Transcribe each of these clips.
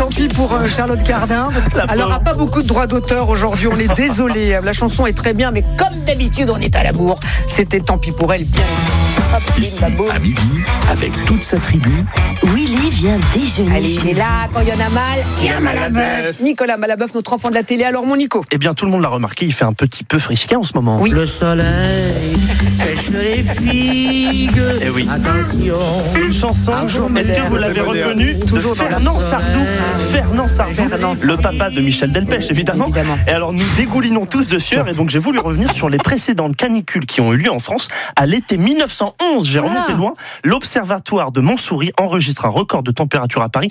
tant pis pour Charlotte Cardin, parce qu'elle n'aura pas beaucoup de droits d'auteur aujourd'hui, on est désolé. La chanson est très bien, mais comme d'habitude, on est à la bourre. C'était tant pis pour elle, bien. Ici, à midi, avec toute sa tribu, Willy vient déjeuner. Allez, il est là, quand il y en a mal, il y a Malabeuf. Nicolas Malabeuf, notre enfant de la télé. Alors, mon Nico. Eh bien, tout le monde l'a remarqué, il fait un petit peu frisquet en ce moment. Oui. Le soleil sèche les figues. Eh oui. Attention. Une chanson, est-ce que vous l'avez reconnue, Toujours de dans la Fernand forêt. Sardou. Fernand Sardou, Fernand le papa de Michel Delpech, évidemment. Et alors, nous dégoulinons tous de sueur, et donc j'ai voulu revenir sur les précédentes canicules qui ont eu lieu en France à l'été 1911. J'ai remonté loin. L'Observatoire de Montsouris enregistre un record de température à Paris,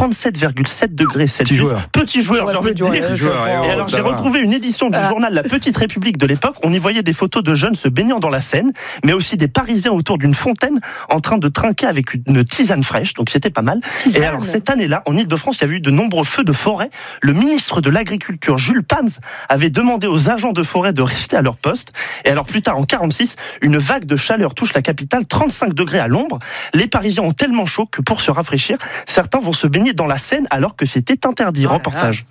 37,7 degrés Celsius. Petit joueur, j'ai envie de dire. Et alors, j'ai retrouvé une édition du journal La Petite République de l'époque. On y voyait des photos de jeunes se baignant dans la Seine, mais aussi des Parisiens autour d'une fontaine en train de trinquer avec une tisane fraîche. Donc, c'était pas mal. Et alors, cette année-là, en Ile-de-France, il y avait eu de nombreux feux de forêt. Le ministre de l'Agriculture, Jules Pams, avait demandé aux agents de forêt de rester à leur poste. Et alors, plus tard, en 46, une vague de chaleur touche la capitale, 35 degrés à l'ombre. Les Parisiens ont tellement chaud que pour se rafraîchir, certains vont se baigner dans la Seine alors que c'était interdit. Reportage.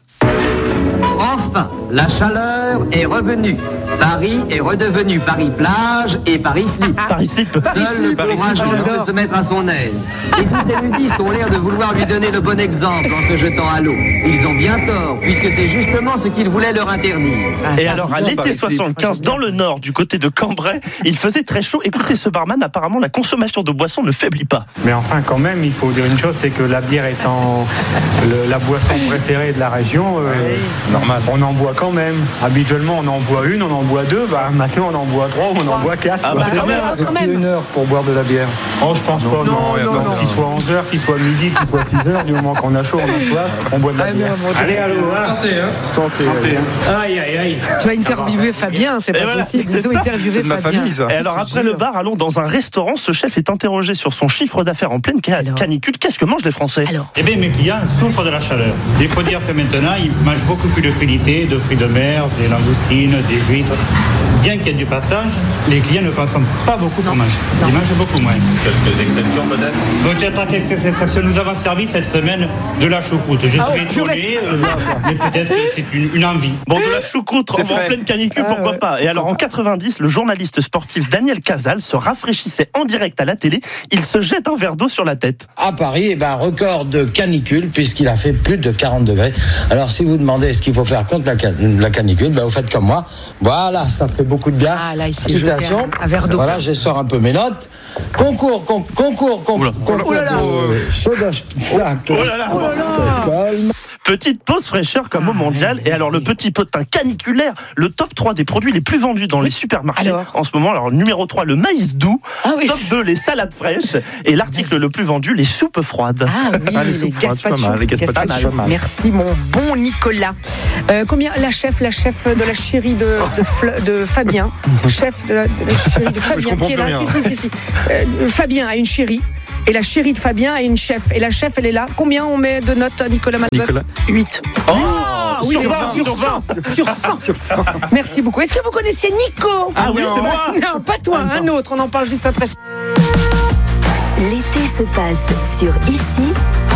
Enfin, la chaleur est revenue. Paris est redevenu Paris-Plage et Paris-Slip. Paris-Slip. Seul le courageux peut se mettre à son aise. Et tous ces nudistes ont l'air de vouloir lui donner le bon exemple en se jetant à l'eau. Ils ont bien tort, puisque c'est justement ce qu'ils voulaient leur interdire. Et alors, à l'été 75, dans le nord, du côté de Cambrai, il faisait très chaud. Écoutez ce barman, apparemment, la consommation de boissons ne faiblit pas. Mais enfin, quand même, il faut dire une chose, c'est que la bière étant la boisson préférée de la région, normal. On en boit quand même. Habituellement, on en boit une, on en boit deux. Maintenant, on en boit trois, on en boit quatre. C'est bien. Est-ce qu'il y a une heure pour boire de la bière? Oh, je pense pas. Non. Qu'il soit 11h, qu'il soit midi, qu'il soit 6h, du moment qu'on a chaud, on a soif, on boit de la bière. Allez, allô, santé. Aïe. Tu vas interviewer Fabien, c'est pas possible. Ils ont interviewé Fabien. Et alors, après le bar, allons dans un restaurant. Ce chef est interrogé sur son chiffre d'affaires en pleine canicule. Qu'est-ce que mangent les Français? Eh bien, mes clients souffrent de la chaleur. Il faut dire que maintenant, ils mangent beaucoup plus de crudités, de fruits de mer, des langoustines, des huîtres. Bien qu'il y ait du passage, les clients ne consomment pas beaucoup pour manger. Ils mangent beaucoup moins. quelques exceptions peut-être. Peut-être pas quelques exceptions. Nous avons servi cette semaine de la choucroute. Je suis étonné, mais peut-être que c'est une envie. Bon, de la choucroute en pleine canicule, pourquoi pas. Et alors, en 90, le journaliste sportif Daniel Casal se rafraîchissait en direct à la télé. Il se jette un verre d'eau sur la tête. À Paris, record de canicule, puisqu'il a fait plus de 40 degrés. Alors, si vous demandez ce qu'il faut faire contre la canicule, vous faites comme moi. Voilà, ça fait beaucoup de bien. Ah, là, il s'est jeté un verre d'eau. Voilà, je sors un peu mes notes. Concours. Soda. Petite pause fraîcheur comme au mondial. Et alors, le petit potin caniculaire, le top 3 des produits les plus vendus dans les supermarchés en ce moment. Alors, numéro 3, le maïs doux. Top 2, les salades fraîches. Et l'article le plus vendu, les soupes froides. Les gazpacho. Merci, mon bon Nicolas. Combien la chef de la chérie de Fabien, chef de la chérie de Fabien, qui est là. Si. Fabien a une chérie. Et la chérie de Fabien a une chef. Et la chef, elle est là. Combien on met de notes, Nicolas Malabeuf? 8. Sur 100. Merci beaucoup. Est-ce que vous connaissez Nico? Ah oui, c'est moi. Non, pas toi, un autre. On en parle juste après. L'été se passe sur Ici.